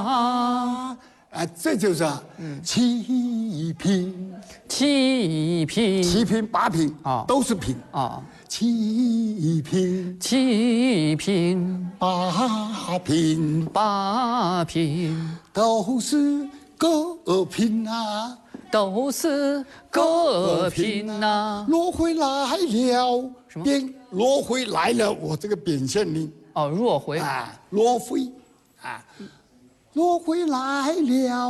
这就是七平，七平八平啊，都是平啊。七平八平都是个平啊， 都是个平啊。 落回来了，什么？落回来了，我这个扁线令哦，落回啊，落回啊，落回来了。